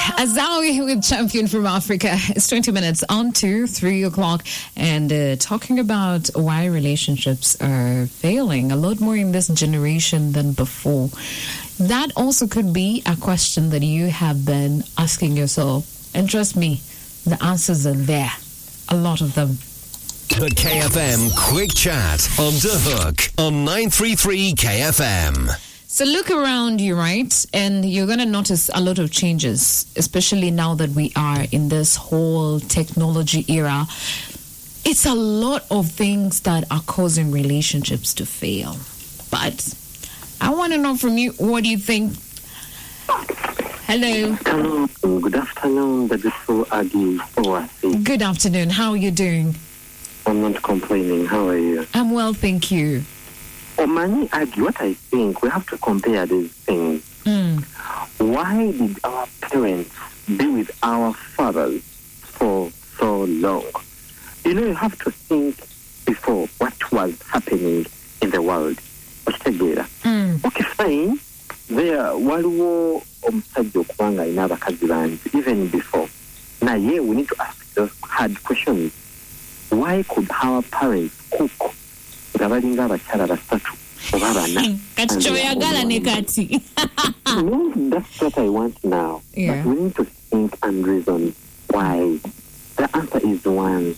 Azawi with Champion from Africa. It's 20 minutes on to 3 o'clock and talking about why relationships are failing a lot more in this generation than before. That also could be a question that you have been asking yourself. And trust me, the answers are there. A lot of them. The KFM Quick Chat on The Hook on 933 KFM. So look around you, right? And you're going to notice a lot of changes, especially now that we are in this whole technology era. It's a lot of things that are causing relationships to fail. But I want to know from you, what do you think? Hello. Hello. Good afternoon, the beautiful Aggie. Good afternoon. How are you doing? I'm not complaining. How are you? I'm well, thank you. Oh, Mani Aggie, what I think, we have to compare these things. Why did our parents be with our fathers for so long? You know, you have to think before what was happening in the world. Okay, fine. There waliwo omusajja okubanga alina abakazi bangi even before. Naye we need to ask those hard questions. Why could our parents cook nga balinga abakyala basatu oba bana? Kati kyoyagala ne kati. No, that's what I want now. Yeah. But we need to think and reason why. The answer is one.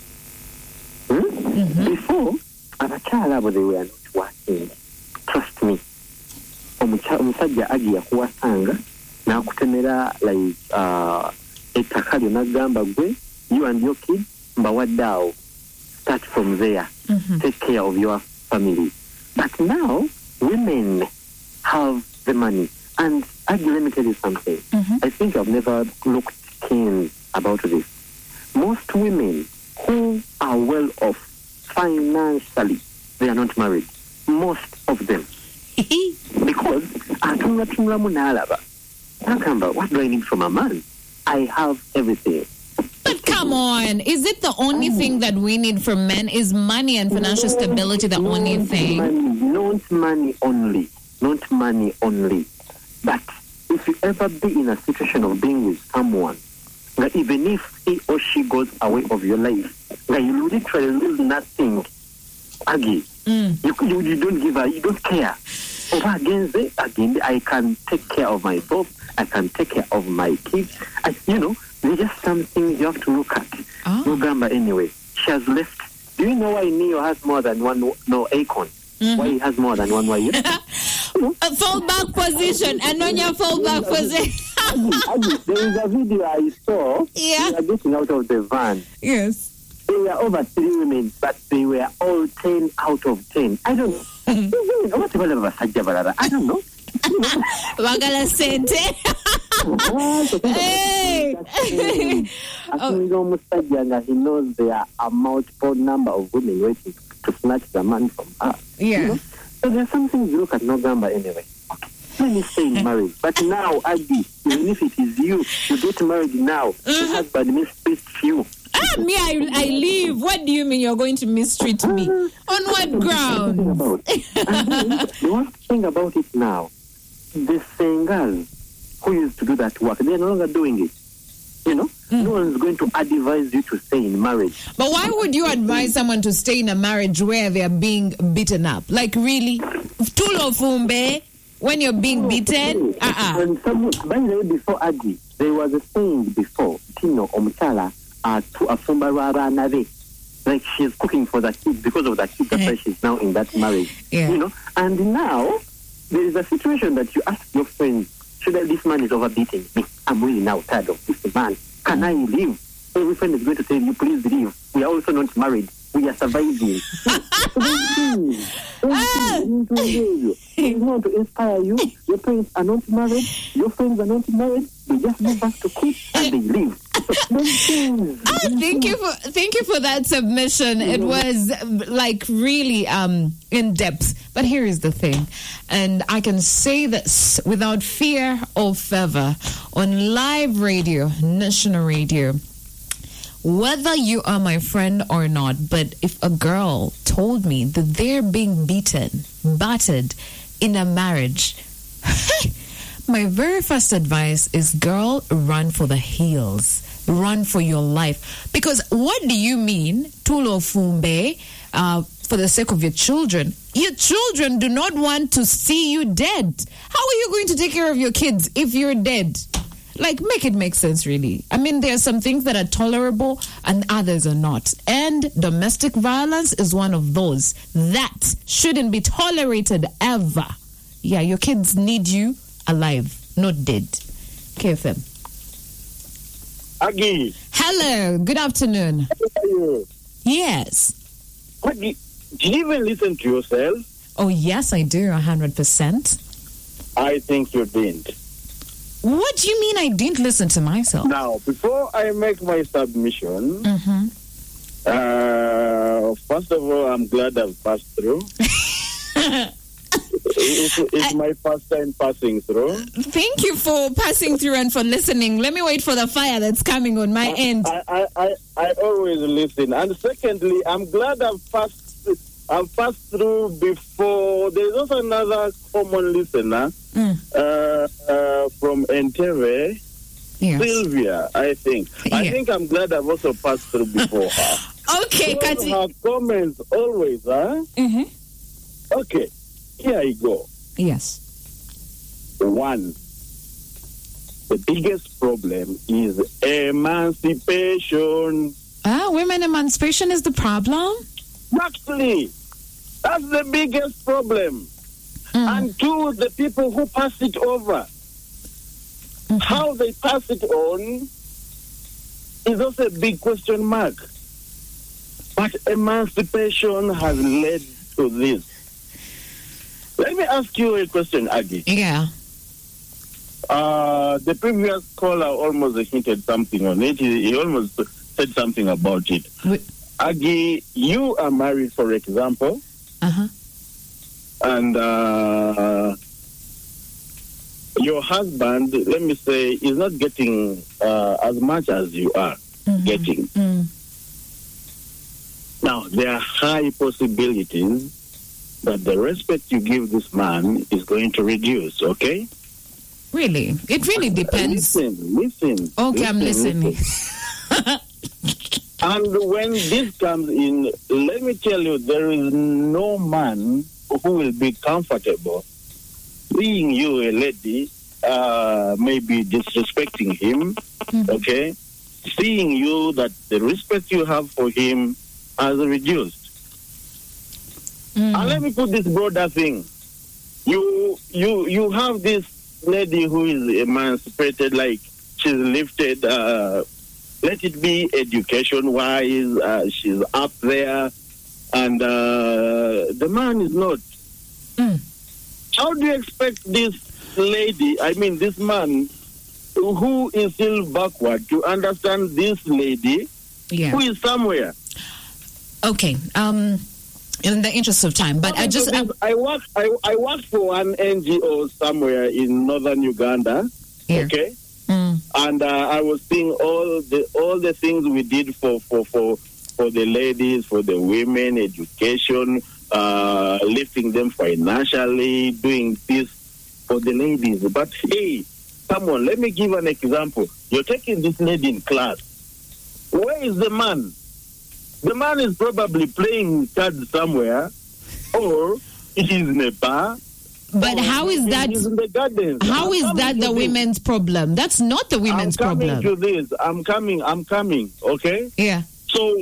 Before, abakyala abo, they were not working. Trust me. Omusajja agiya kuwasanga n'akutemera like ettaka lyo n'agamba gwe, you and your kids mbawadde awo. Start from there. Take care of your family. But now, women have the money. And Aggie, let me tell you something. I think I've never looked keen about this. Most women who are well off financially, they are not married. Most of them. Because what do I need from a man? I have everything. But come on, is it the only thing that we need from men? Is money and financial stability the only thing? Not money only. Not money only. But if you ever be in a situation of being with someone, that even if he or she goes away of your life, that you literally lose nothing, Aggie, you don't give a, you don't care. Again, I can take care of myself. I can take care of my kids. There's just some things you have to look at. Nogamba, anyway, she has left. Do you know why Neo has more than one? No, Akon. Why he has more than one wife? A fallback position. And on your fallback position. There is a video I saw. Yeah. They are getting out of the van. Yes. They were over 3 women, but they were all 10 out of 10. I don't know. I don't know. Wagala sente. Hey. He knows there are a multiple number of women waiting to snatch the man from her. Yeah. So there's some things you look at Nogamba anyway. Okay. Let me stay in marriage. But now, Aggie, even if it is you get married now, the husband mistreats you. Me, I leave. What do you mean you're going to mistreat me? On what ground? The worst thing about it now, the singers who used to do that work, they're no longer doing it. No one's going to advise you to stay in marriage. But why would you advise someone to stay in a marriage where they're being beaten up? Like, really? Tulo fumbe? When you're being beaten? And by the way, before Aggie, there was a saying before, Tino Omchala, like she's cooking for the kids because of the kids. That's why she's now in that marriage. Yeah. And now there is a situation that you ask your friends, this man is overbeating me. I'm really now tired of this man. Can I leave? Every friend is going to tell you, please leave. We are also not married. We are surviving. We want to inspire you. Your parents are not married. Your friends are not married. They just move back to quit and they leave. Thank you for that submission. It was like really in depth. But here is the thing, and I can say this without fear or favor on live radio, national radio. Whether you are my friend or not, but if a girl told me that they're being beaten, battered in a marriage, My very first advice is, girl, run for the hills. Run for your life. Because what do you mean, tulo fumbe, for the sake of your children? Your children do not want to see you dead. How are you going to take care of your kids if you're dead? Like, make it make sense, really. I mean, there are some things that are tolerable and others are not. And domestic violence is one of those. That shouldn't be tolerated ever. Yeah, your kids need you alive, not dead. KFM. Aggie. Hello, good afternoon. How are you? Yes. Aggie, did you even listen to yourself? Oh, yes, I do, 100%. I think you didn't. What do you mean I didn't listen to myself? Now, before I make my submission, first of all, I'm glad I've passed through. It's my first time passing through. Thank you for passing through and for listening. Let me wait for the fire that's coming on my end. I always listen. And secondly, I'm glad I've passed through before. There's also another common listener from Entebbe, Yes. Sylvia, I think. Yeah. I think I'm glad I've also passed through before her. Okay, Kati. Her comments always, huh? Mm-hmm. Okay, here I go. Yes. One, the biggest problem is emancipation. Women emancipation is the problem? Actually, that's the biggest problem. And two, the people who pass it over. How they pass it on is also a big question mark. But emancipation has led to this. Let me ask you a question, Aggie. Yeah. The previous caller almost hinted something on it. He almost said something about it. Aggie, you are married, for example. Uh-huh. And your husband, let me say, is not getting as much as you are getting. Now, there are high possibilities that the respect you give this man is going to reduce, okay? Really? It really depends. Listen. Okay, I'm listening. And when this comes in, let me tell you, there is no man who will be comfortable seeing you, a lady, maybe disrespecting him, okay? Seeing you that the respect you have for him has reduced. And let me put this broader thing. You have this lady who is emancipated, like she's lifted, let it be education-wise, she's up there, and the man is not. How do you expect this lady, this man, who is still backward, to understand this lady who is somewhere? Okay. In the interest of time, but I work for an NGO somewhere in northern Uganda. Yeah. Okay. And I was seeing all the things we did for the ladies, for the women, education, lifting them financially, doing this for the ladies. But hey, come on, let me give an example. You're taking this lady in class. Where is the man? The man is probably playing cards somewhere, or he's in a bar. But how is that? He's in the gardens. How is that the women's problem? That's not the women's problem. I'm coming to this. I'm coming. Okay. Yeah. So,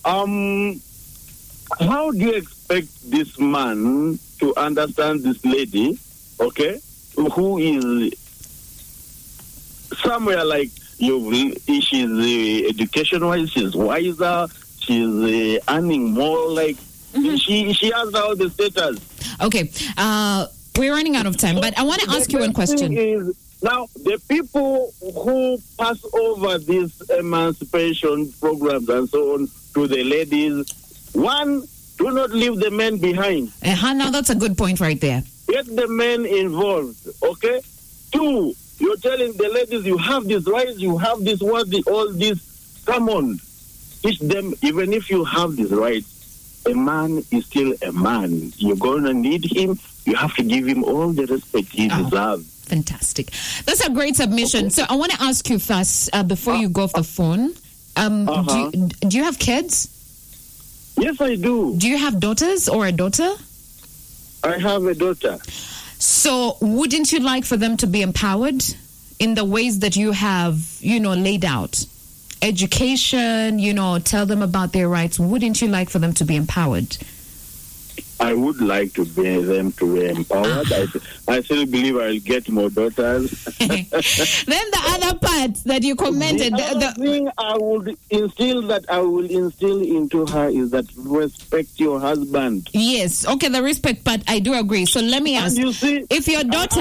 how do you expect this man to understand this lady? Okay, who is somewhere like you? She's education-wise, she's wiser. She's earning more, like she has all the status. Okay, we're running out of time, but I want to ask you one question. Now, the people who pass over these emancipation programs and so on to the ladies, one, do not leave the men behind. Now that's a good point right there. Get the men involved, okay? Two, you're telling the ladies, you have this rights, you have this, all this. Come on. Teach them, even if you have these rights, a man is still a man. You're going to need him. You have to give him all the respect he deserves. Fantastic. That's a great submission. Okay. So I want to ask you first, before you go off the phone, do you have kids? Yes, I do. Do you have daughters or a daughter? I have a daughter. So wouldn't you like for them to be empowered in the ways that you have, laid out? Education, tell them about their rights. Wouldn't you like for them to be empowered? I would like to be them to be empowered. I still believe I'll get more daughters. Then the other part that you commented. The thing I will instill into her is that respect your husband. Yes, okay, the respect part, I do agree. So let me ask, if your daughter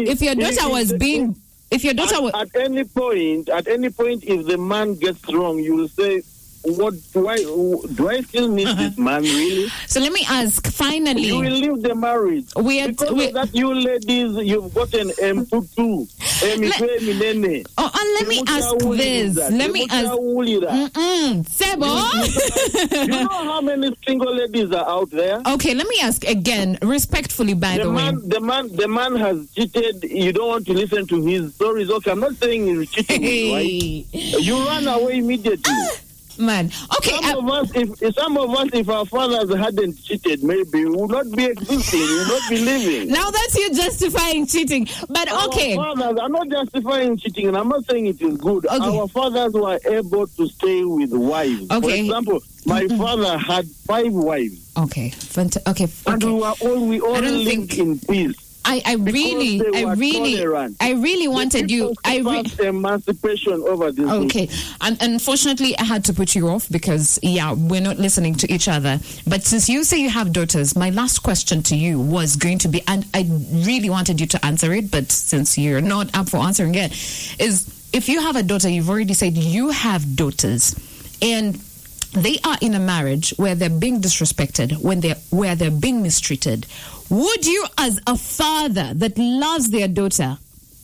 at any point, if the man gets wrong, you will say, what do I still need this man, really? So let me ask, finally. You will leave the marriage. That you ladies, you've got an M22. Let me ask this. Let me ask. Sebo? You know how many single ladies are out there? Okay, let me ask again, respectfully, by the way. The man has cheated. You don't want to listen to his stories. Okay, I'm not saying he's cheating, right? You run away immediately. Man, okay. Some of us, if our fathers hadn't cheated, maybe we would not be existing, we would not be living. Now that's you justifying cheating, but okay. Our fathers are not justifying cheating, and I'm not saying it is good. Okay. Our fathers were able to stay with wives. Okay. For example, my father had 5 wives. Okay. And we all lived in peace. I really wanted you. Emancipation over this. Okay, and unfortunately, I had to put you off because we're not listening to each other. But since you say you have daughters, my last question to you was going to be, and I really wanted you to answer it, but since you're not up for answering it, is if you have a daughter, you've already said you have daughters, and they are in a marriage where they're being disrespected, where they're being mistreated. Would you, as a father that loves their daughter,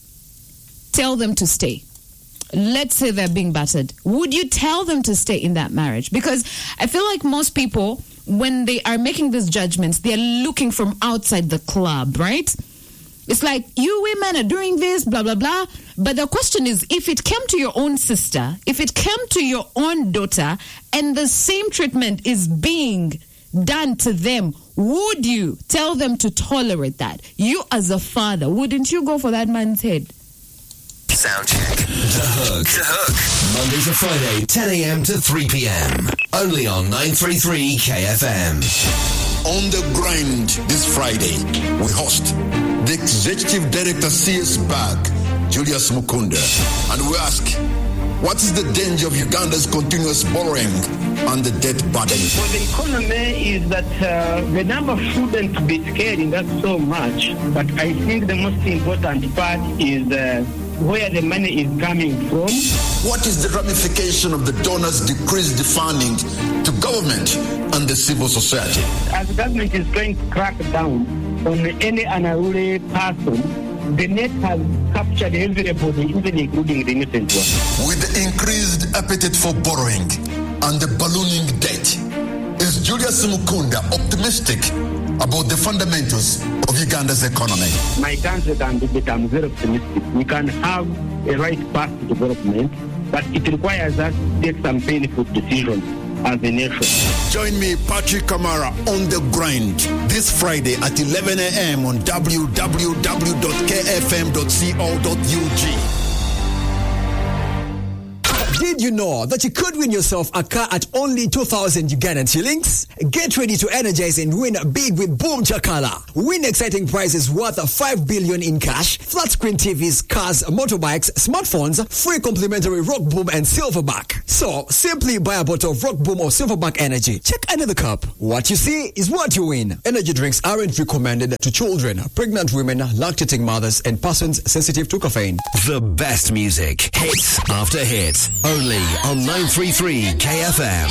tell them to stay? Let's say they're being battered. Would you tell them to stay in that marriage? Because I feel like most people, when they are making these judgments, they're looking from outside the club, right? It's like, you women are doing this, blah, blah, blah. But the question is, if it came to your own sister, if it came to your own daughter, and the same treatment is being done to them, would you tell them to tolerate that? You as a father, wouldn't you go for that man's head? Sound check. The Hook. Monday to Friday, 10 a.m. to 3 p.m. Only on 933 KFM. On the Grind this Friday, we host the Executive Director CS BAG, Julius Mukunda, and we ask, what is the danger of Uganda's continuous borrowing and the debt burden? For the economy is that the number shouldn't be scaling that so much, but I think the most important part is where the money is coming from. What is the ramification of the donors' decreased funding to government and the civil society? As the government is trying to crack down on any unruly person, the net has captured everybody, even including the innocent one. With the increased appetite for borrowing and the ballooning debt, is Julius Mukunda optimistic about the fundamentals of Uganda's economy? My country can become very optimistic. We can have a right path to development, but it requires us to take some painful decisions as a nation. Join me, Patrick Kamara, on the Grind this Friday at 11 a.m. on www.kfm.co.ug. Did you know that you could win yourself a car at only 2,000 Ugandan shillings? Get ready to energize and win big with Boom Chakala. Win exciting prizes worth 5 billion in cash, flat screen TVs, cars, motorbikes, smartphones, free complimentary Rock Boom and Silverback. So simply buy a bottle of Rock Boom or Silverback Energy. Check under the cup. What you see is what you win. Energy drinks aren't recommended to children, pregnant women, lactating mothers, and persons sensitive to caffeine. The best music, hits after hits. Only on 933 KFM.